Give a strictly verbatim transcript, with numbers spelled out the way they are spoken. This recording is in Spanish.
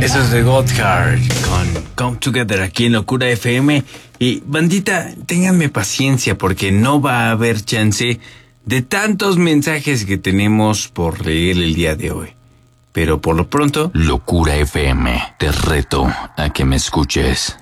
Eso es de Gotthard con Come Together aquí en Locura F M. Y bandita, ténganme paciencia porque no va a haber chance de tantos mensajes que tenemos por leer el día de hoy. Pero por lo pronto, Locura F M, te reto a que me escuches.